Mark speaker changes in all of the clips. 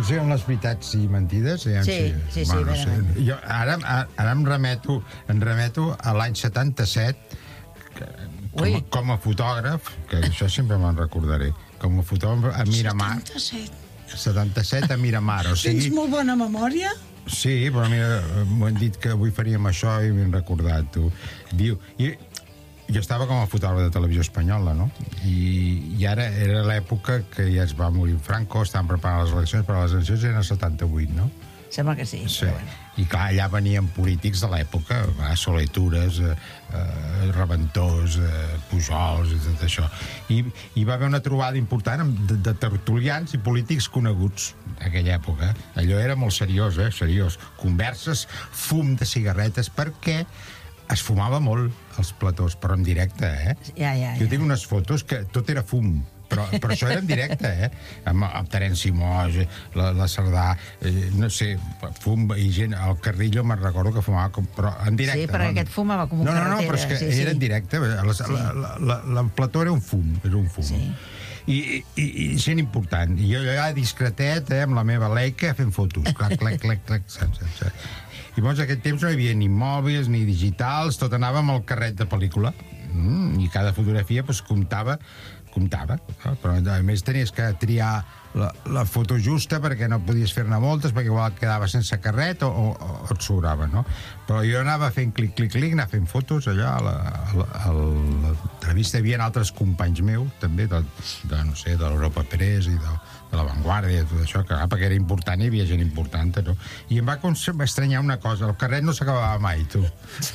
Speaker 1: Comencem amb les veritats i mentides.
Speaker 2: Sí,
Speaker 1: bueno, no sé. Jo ara em remeto a l'any 77, com a fotògraf, que això sempre me'n recordaré, com a fotògraf a Miramar. 77 a Miramar. O sigui,
Speaker 3: tens molt bona memòria?
Speaker 1: Sí, però mira, m'ho han dit que avui faríem això i m'he recordat, tu. Diu, jo estava com a fotògraf de televisió espanyola, no? I ara era l'època que ja es va morir Franco, estaven preparant les eleccions, però les eleccions eren el 78, no?
Speaker 2: Sembla que sí.
Speaker 1: Sí. I clar, allà venien polítics de l'època, Soletures, Reventós, Pujols i tot això. I va haver una trobada important de tertulians i polítics coneguts d'aquella època. Allò era molt seriós, seriós. Converses, fum de cigarretes, perquè es fumava molt als platós, però en directe,
Speaker 2: Ja.
Speaker 1: Jo tinc unes fotos que tot era fum, però això era en directe, amb Terenci Moix, la Cerdà, no sé, fum i gent, el Carrillo me'n recordo que fumava, però en directe.
Speaker 2: Sí, perquè aquest fumava com un carretera.
Speaker 1: No, però és que era en directe, el plató era un fum, Sí. I gent important. I jo allà discretet, amb la meva Leica, fent fotos, clac, saps? I llavors en aquest temps no hi havia ni mòbils ni digitals, tot anava amb el carret de pel·lícula, i cada fotografia comptava, però a més tenies que triar la foto justa perquè no podies fer-ne moltes, perquè igual quedava sense carret o et sobrava, no? Però jo anava fent clic, anava fent fotos allà a l'entrevista. Hi havia altres companys meus també, de l'Europa Press i de La Vanguardia, tot això, perquè era important, hi havia gent important, no? I em va estranyar una cosa, el carret no s'acabava mai, tu.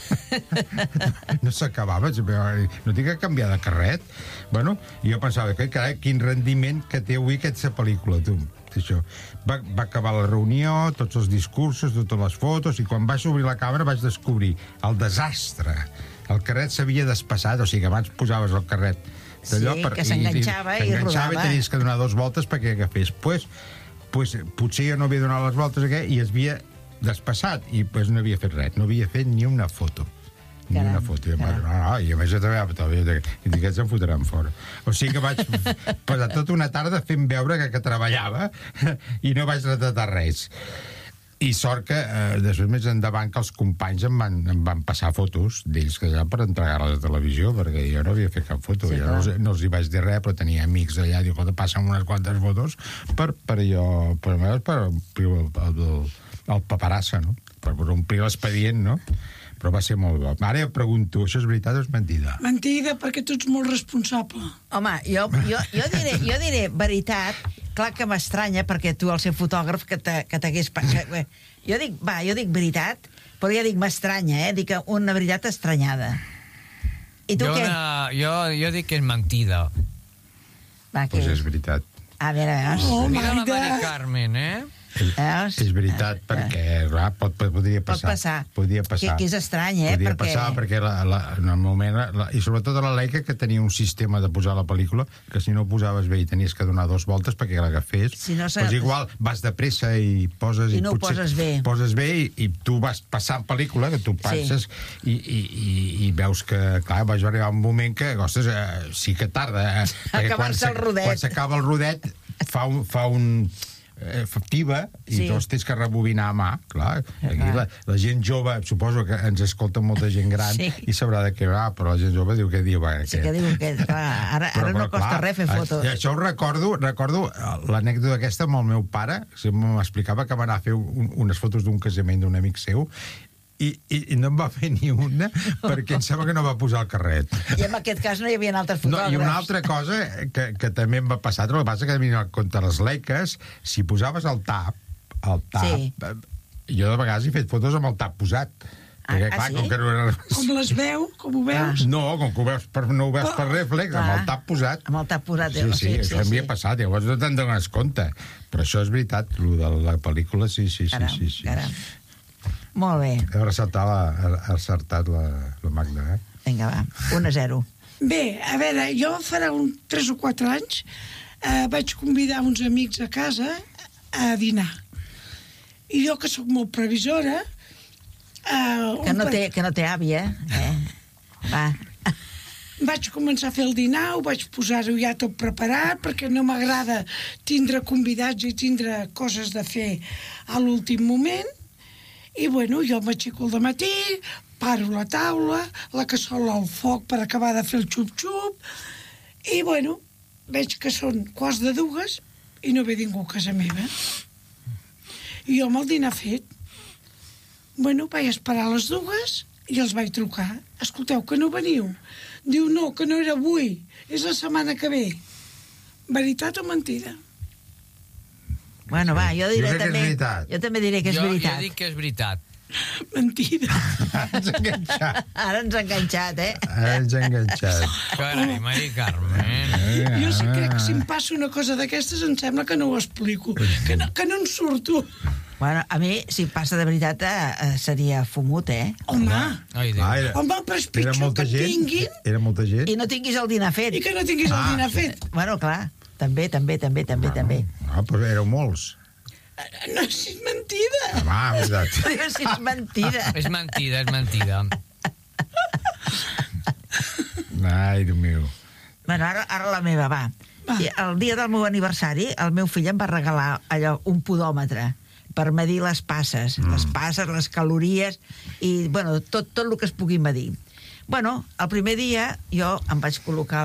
Speaker 1: No s'acabava, no tinc que canviar de carret. Bueno, i jo pensava, carai, quin rendiment que té avui aquesta pel·lícula, tu. Això. Va acabar la reunió, tots els discursos, totes les fotos, i quan vaig obrir la càmera vaig descobrir el desastre. El carret s'havia despassat, o sigui que abans posaves el carret d'allò,
Speaker 2: que s'enganxava i rodava.
Speaker 1: I tenies que donar 2 voltes perquè agafés. Pues, potser jo no havia donat les voltes i es havia despassat i no havia fet res, no havia fet ni una foto. Ni una foto. I a més jo també i dic, se'n fotran fora. O sigui que vaig passar tota una tarda fent veure que treballava i no vaig retratar res. I sort que després més endavant que els companys em van passar fotos d'ells que ja per entregar-les a televisió, perquè jo no havia fet cap foto, sí, no els hi vaig dir res, però tenia amics allà, diu, passa'm unes quantes fotos per omplir el paperassa, no? Per omplir l'expedient, no? Però va ser molt bo. Ara jo pregunto, això és veritat o és mentida?
Speaker 3: Mentida, perquè tu ets molt responsable.
Speaker 2: Home, jo diré veritat. Clar que m'estranya, perquè tu, al ser fotògraf, que t'hagués... Jo dic veritat, però ja dic m'estranya, dic una veritat estranyada. I tu què?
Speaker 4: Jo dic que és mentida.
Speaker 1: Doncs és veritat.
Speaker 2: A veure,
Speaker 4: mira la Mari Carmen,
Speaker 1: És veritat, perquè podria passar. Podria passar.
Speaker 2: Que és estrany,
Speaker 1: Podria passar perquè en el moment... I sobretot a la Leica, que tenia un sistema de posar la pel·lícula, que si no posaves bé i tenies que donar 2 voltes perquè l'agafés, doncs igual vas de pressa i poses...
Speaker 2: I no ho poses bé.
Speaker 1: Poses bé i tu vas passant pel·lícula, que tu passes, i veus que, clar, vas arribar un moment que, ostres, sí que tarda.
Speaker 2: Acabar-se el rodet.
Speaker 1: Quan s'acaba el rodet, fa un efectiva i doncs tens que rebobinar a mà, clar. Aquí la gent jove, suposo que ens escolta molta gent gran i sabrà de què va, però la gent jove diu que diu...
Speaker 2: Sí, que diu que ara no costa res fer fotos.
Speaker 1: Això ho recordo l'anècdota aquesta amb el meu pare, m'explicava que va anar a fer unes fotos d'un casament d'un amic seu i no en va fer ni una perquè em sembla que no va posar el carret.
Speaker 2: I en aquest cas no hi havia altres fotògrafs.
Speaker 1: I una altra cosa que també em va passar, el que passa que a compte les Leiques, si posaves el tap, jo de vegades he fet fotos amb el tap posat. Perquè, clar,
Speaker 2: sí?
Speaker 3: Com les veu? Com ho veus?
Speaker 1: No, com que no ho veus per reflex, amb el tap posat.
Speaker 2: Amb el tap posat.
Speaker 1: Sí, això m'havia passat, llavors no te'n dones compte. Però això és veritat, el de la pel·lícula, sí.
Speaker 2: Caram. Molt bé.
Speaker 1: Heu acertat la Magda,
Speaker 2: Vinga, va, 1-0.
Speaker 3: Bé, a veure, jo farà 3 o 4 anys vaig convidar uns amics a casa a dinar. I jo, que sóc molt previsora...
Speaker 2: Que no té àvia, Va.
Speaker 3: Vaig començar a fer el dinar, ho vaig posar-ho ja tot preparat, perquè no m'agrada tindre convidats i tindre coses de fer a l'últim moment. I, bueno, jo m'aixeco al dematí, paro la taula, la cassola al foc per acabar de fer el xup-xup, i, bueno, veig que són 1:45 i no ve ningú a casa meva. I jo amb el dinar fet, bueno, vaig esperar a les 2 i els vaig trucar. Escolteu, que no veniu? Diu, no, que no era avui, és la setmana que ve. Veritat o mentida?
Speaker 2: Bueno, va, jo diré
Speaker 1: Jo crec que és
Speaker 2: també...
Speaker 1: veritat.
Speaker 2: Jo també diré que és veritat.
Speaker 4: Jo dic que és veritat.
Speaker 3: Mentida.
Speaker 1: Ens ha enganxat.
Speaker 2: Ara ens ha enganxat, eh?
Speaker 1: Ens ha enganxat.
Speaker 4: Carai, Mari Carmen.
Speaker 3: Jo sí crec que si em passa una cosa d'aquestes em sembla que no ho explico, que no en surto.
Speaker 2: Bueno, a mi, si passa de veritat, seria fumut, eh?
Speaker 3: Home,
Speaker 4: Ai, Déu.
Speaker 3: home, però és
Speaker 1: Era
Speaker 3: pitjor
Speaker 1: molta
Speaker 3: que
Speaker 1: gent?
Speaker 3: tinguin
Speaker 1: Era molta gent?
Speaker 2: I no tinguis el dinar fet.
Speaker 3: i que no tinguis el dinar fet.
Speaker 2: Bueno, clar, també.
Speaker 1: No, però éreu molts.
Speaker 3: No, si és mentida.
Speaker 1: Va, veritat.
Speaker 2: Però si és mentida.
Speaker 4: És mentida, és mentida.
Speaker 1: Ai, Déu meu.
Speaker 2: Bueno, ara la meva, va.
Speaker 3: Va.
Speaker 2: I el dia del meu aniversari, el meu fill em va regalar allò, un podòmetre per medir les passes, les calories i, bueno, tot el que es pugui medir. Bueno, el primer dia jo em vaig col·locar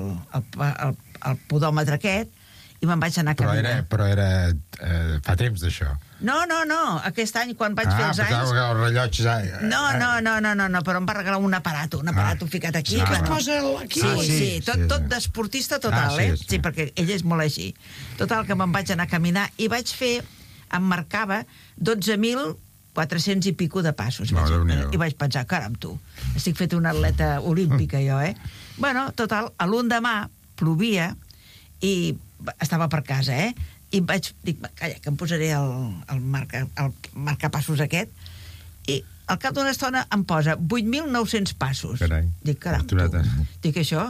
Speaker 2: el podòmetre aquest i me'n vaig anar a caminar.
Speaker 1: Però era fa temps, d'això.
Speaker 2: No, aquest any, quan vaig fer els anys...
Speaker 1: pensava que els rellotges...
Speaker 2: No, però em va regalar un aparato ficat aquí.
Speaker 3: Que es
Speaker 2: bueno.
Speaker 3: posa aquí.
Speaker 2: Sí, tot d'esportista total,
Speaker 1: sí,
Speaker 2: eh?
Speaker 1: sí.
Speaker 2: Sí, perquè ell és molt així. Total, que me'n vaig anar a caminar i vaig fer, em marcava 12.400 i pico de passos. I vaig pensar, caram, tu, estic fet una atleta olímpica, jo, eh? Bueno, total, a l'endemà plovia i estava per casa, eh? I dic, calla, que em posaré el marcapassos aquest, i al cap d'una estona em posa 8.900 passos.
Speaker 1: Carai.
Speaker 2: Dic, caram, tu. Dic, això,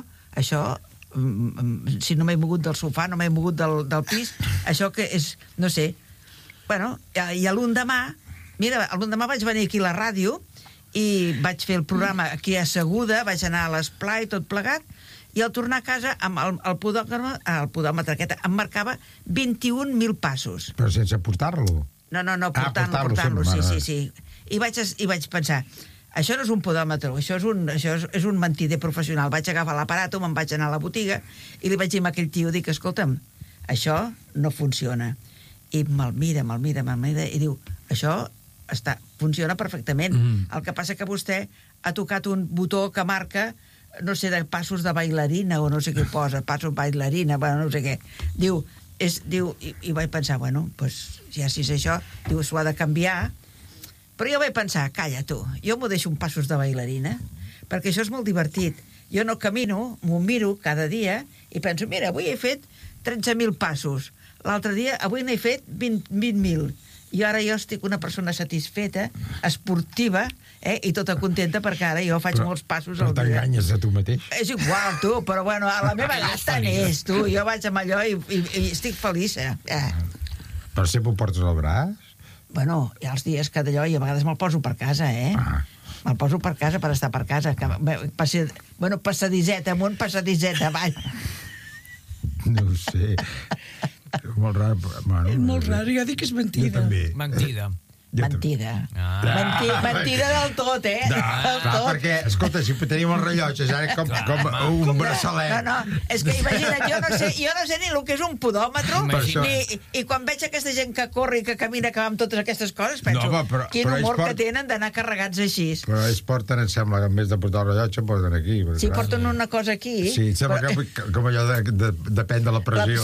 Speaker 2: si no m'he mogut del sofà, no m'he mogut del pis, això que és, no sé. Bueno, i a l'endemà, mira, l'endemà vaig venir aquí a la ràdio i vaig fer el programa aquí asseguda, vaig anar a l'esplai, tot plegat, i al tornar a casa, amb el podòmetre aquest, em marcava 21.000 passos.
Speaker 1: Però sense portar-lo?
Speaker 2: No, portant-lo, sí. I vaig pensar, això no és un podòmetre, això és un mentider professional. Vaig agafar l'aparato, me'n vaig anar a la botiga i li vaig dir a aquell tio, dic, escolta'm, això no funciona. I me'l mira i diu, això funciona perfectament. El que passa que vostè ha tocat un botó que marca, no sé, de passos de bailarina o no sé què posa, passos bailarina, bueno, no sé què. Diu, i vaig pensar, bueno, pues, ja si és això, diu, s'ho ha de canviar. Però jo vaig pensar, calla tu, jo m'ho deixo un passos de bailarina, perquè això és molt divertit. Jo no camino, m'ho miro cada dia i penso, mira, avui he fet 13.000 passos. L'altre dia, avui n'he fet 20.000. I ara jo estic una persona satisfeta, esportiva, i tota contenta perquè ara jo faig molts passos al dia.
Speaker 1: Però t'enganyes a tu mateix?
Speaker 2: És igual, tu, però bueno, a la meva edat n'és, tu. Jo vaig amb allò i estic feliç.
Speaker 1: Però sempre ho portes al braç?
Speaker 2: Bueno, hi ha els dies que d'allò i a vegades me'l poso per casa, Me'l poso per casa per estar per casa. Bueno, passadiseta amunt, passadiseta avall.
Speaker 1: No ho sé. Molt rar. Bueno,
Speaker 3: És molt rar, jo dic que és mentida.
Speaker 1: Jo també.
Speaker 4: Mentida.
Speaker 2: Mentida. Mentida del tot,
Speaker 1: Perquè, escolta, si tenim els rellotges ara com un braçalet.
Speaker 2: No, és que imagina't, jo no sé ni el que és un podòmetre, i quan veig aquesta gent que corre i que camina que va amb totes aquestes coses, penso, quin humor que tenen d'anar carregats així.
Speaker 1: Però ells porten, em sembla, que en vez de portar el rellotge, porten aquí.
Speaker 2: Sí, porten una cosa aquí.
Speaker 1: Sí, em sembla que com allò depèn de la pressió.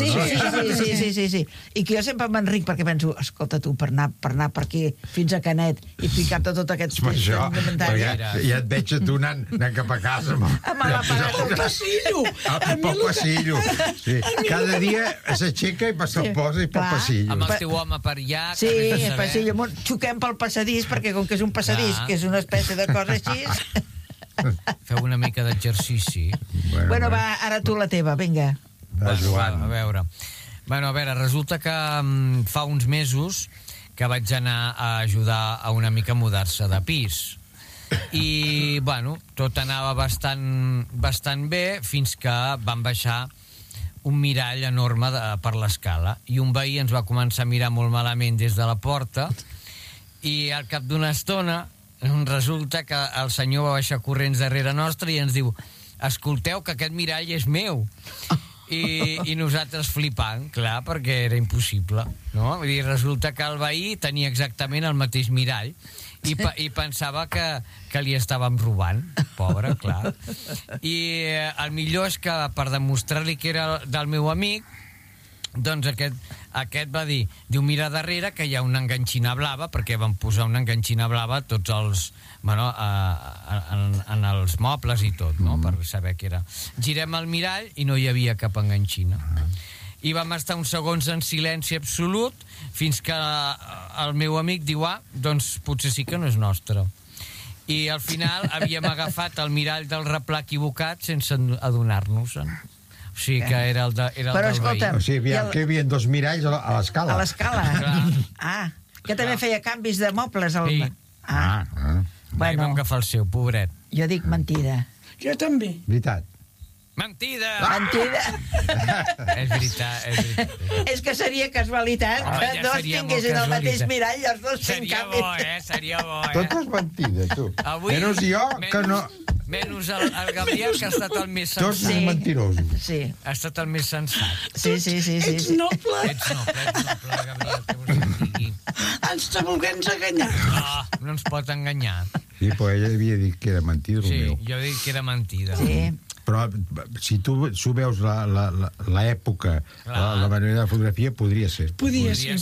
Speaker 2: Sí. I que jo sempre m'enric perquè penso, escolta tu, per anar per aquí fins a Canet i ficar-te tot aquest temps
Speaker 1: perquè ja et veig a tu anant cap a casa
Speaker 2: amb l'aparat
Speaker 3: al passillo
Speaker 1: pel passillo, sí. Cada dia s'aixeca i se'l posa i pel passillo
Speaker 4: amb el teu home per allà.
Speaker 2: Sí, el passillo, xoquem pel passadís perquè com que és un passadís que és una espècie de cosa així
Speaker 4: feu una mica d'exercici.
Speaker 2: Bueno, va, ara tu la teva, vinga.
Speaker 4: A veure, resulta que fa uns mesos que vaig anar a ajudar a una amica a mudar-se de pis. I, bueno, tot anava bastant bé fins que van baixar un mirall enorme per l'escala i un veí ens va començar a mirar molt malament des de la porta i al cap d'una estona resulta que el senyor va baixar corrents darrere nostre i ens diu: escolteu, que aquest mirall és meu. I nosaltres flipant, clar, perquè era impossible, no? Vull dir, resulta que el veí tenia exactament el mateix mirall i pensava que li estàvem robant, pobre, clar. I el millor és que per demostrar-li que era del meu amic, doncs aquest va dir, mira darrere que hi ha una enganxina blava, perquè van posar una enganxina blava tots els, bueno, en els mobles i tot, no?, per saber què era. Girem el mirall i no hi havia cap enganxina. I vam estar uns segons en silenci absolut fins que el meu amic diu: doncs potser sí que no és nostre. I al final havíem agafat el mirall del replà equivocat sense adonar-nos-en. O sigui que era el del veí.
Speaker 1: O sigui, que hi havia dos miralls a l'escala.
Speaker 2: A l'escala? Que també feia canvis de mobles.
Speaker 4: Sí. Bueno, vam agafar el seu, pobret.
Speaker 2: Jo dic mentida.
Speaker 3: Jo també.
Speaker 1: Veritat.
Speaker 4: Mentida! És
Speaker 2: Mentida.
Speaker 4: veritat.
Speaker 2: És que seria casualitat que dos tinguessin el mateix mirall i els dos fent canvis.
Speaker 4: Seria bo.
Speaker 1: Tot és mentida, tu.
Speaker 4: Avui,
Speaker 1: menys jo, que no...
Speaker 4: Menys el Gabriel, que ha estat el més sensat.
Speaker 1: Tots són mentirosos.
Speaker 2: Sí.
Speaker 4: Ha estat el més sensat.
Speaker 2: Sí.
Speaker 3: Ets noble.
Speaker 4: Ets noble, Gabriel, que vos en digui.
Speaker 3: Ens te volguem enganyar.
Speaker 4: No ens pot enganyar.
Speaker 1: Sí, però ella havia dit que era mentida,
Speaker 4: Sí,
Speaker 1: meu.
Speaker 4: jo he dit que era mentida.
Speaker 2: Sí.
Speaker 1: Però si tu veus l'època, la manera de fotografia, podria ser.
Speaker 3: Podria ser.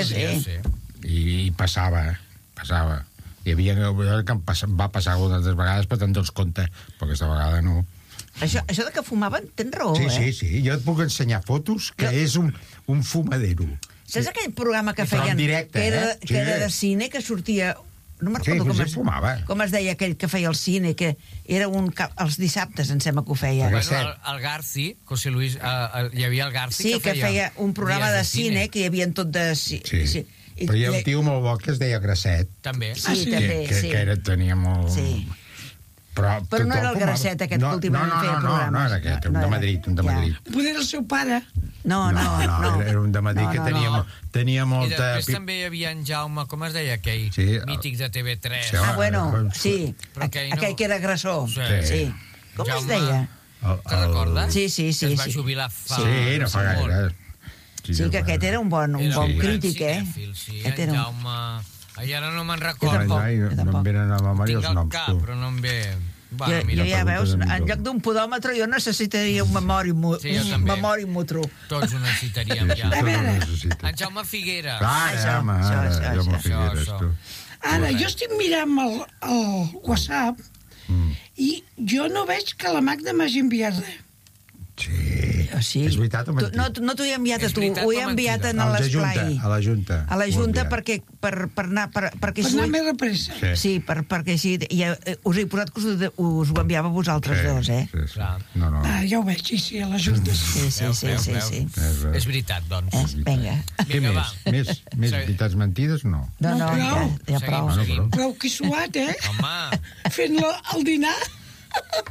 Speaker 1: I passava. Hi havia que va passar algunes vegades, però te'n dones compte, però aquesta vegada no.
Speaker 2: Això de que fumaven, tens raó,
Speaker 1: Sí. Jo et puc ensenyar fotos que és un fumadero.
Speaker 2: Saps aquell programa que
Speaker 1: Però en
Speaker 2: feien,
Speaker 1: directe,
Speaker 2: que era de cine, que sortia... No me'n recordo com es deia aquell que feia el cine, que era els dissabtes, em sembla que ho feia.
Speaker 4: Bueno, el Garci, José Luis, hi havia el Garci
Speaker 2: que feia un programa de cine que hi havia tot de...
Speaker 1: Sí. Però hi ha un tio molt bo que es deia Grasset.
Speaker 4: També.
Speaker 2: Sí, també, sí.
Speaker 1: Que tenia molt...
Speaker 2: Sí.
Speaker 1: Però
Speaker 2: no era el Grasset aquest que últimament feia programes.
Speaker 1: No era aquest, un de Madrid.
Speaker 3: Poder el seu pare.
Speaker 2: No.
Speaker 1: Era un de Madrid que tenia molta...
Speaker 4: I després també hi havia en Jaume, com es deia aquell? Mític de TV3.
Speaker 2: Bueno, sí. Aquell que era agressor. Sí. Com es deia?
Speaker 4: Te'n recordes?
Speaker 2: Sí.
Speaker 4: Es va jubilar fa...
Speaker 1: Sí, no fa gaire.
Speaker 2: Sí, que aquest era un bon crític,
Speaker 4: Sí, en Jaume... I ara no me'n recordo.
Speaker 1: No em venen a la memòria els noms.
Speaker 4: Tinc el cap, però no em ve...
Speaker 2: Jo ja veus, en lloc d'un podòmetre jo necessitaria un memòrimotro.
Speaker 4: Tots ho necessitaríem ja. En Jaume Figueres.
Speaker 1: Jaume Figueres, tu.
Speaker 3: Ara, jo estic mirant el WhatsApp i jo no veig que la Magda m'hagi enviat res.
Speaker 1: Sí. És veritat o mentida?
Speaker 2: No t'ho he enviat a tu, ho he enviat a l'Esplai.
Speaker 1: A la Junta.
Speaker 2: A la Junta perquè anar
Speaker 3: més de pressa.
Speaker 2: Sí, perquè així us he posat que us ho enviava a vosaltres dos,
Speaker 1: Sí. No.
Speaker 3: Ja ho veig, sí, a la Junta.
Speaker 2: Sí.
Speaker 4: És veritat, doncs.
Speaker 2: Vinga.
Speaker 1: Què més? Més veritats mentides? No.
Speaker 2: No, ja prou.
Speaker 3: Prou que suat,
Speaker 4: Home.
Speaker 3: Fent el dinar.